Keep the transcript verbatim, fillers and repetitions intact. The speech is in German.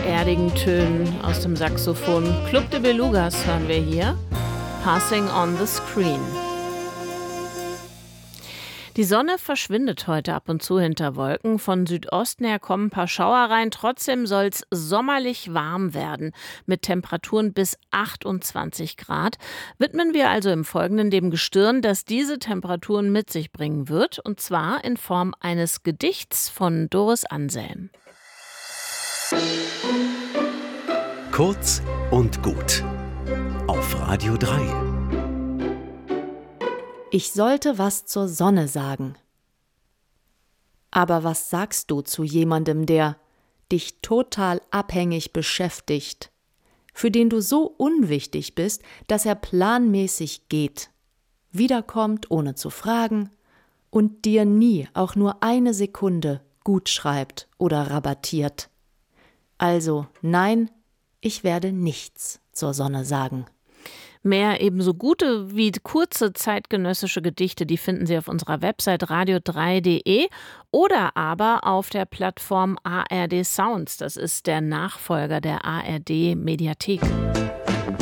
erdigen Tönen aus dem Saxophon. Club de Belugas hören wir hier. Passing on the Screen. Die Sonne verschwindet heute ab und zu hinter Wolken. Von Südosten her kommen ein paar Schauer rein. Trotzdem soll es sommerlich warm werden mit Temperaturen bis achtundzwanzig Grad. Widmen wir also im Folgenden dem Gestirn, das diese Temperaturen mit sich bringen wird. Und zwar in Form eines Gedichts von Doris Anselm. Kurz und gut. Auf Radio drei. Ich sollte was zur Sonne sagen. Aber was sagst du zu jemandem, der dich total abhängig beschäftigt, für den du so unwichtig bist, dass er planmäßig geht, wiederkommt, ohne zu fragen und dir nie auch nur eine Sekunde gut schreibt oder rabattiert? Also nein, ich werde nichts zur Sonne sagen. Mehr ebenso gute wie kurze zeitgenössische Gedichte, die finden Sie auf unserer Website radio drei punkt de oder aber auf der Plattform A R D Sounds. Das ist der Nachfolger der A R D Mediathek.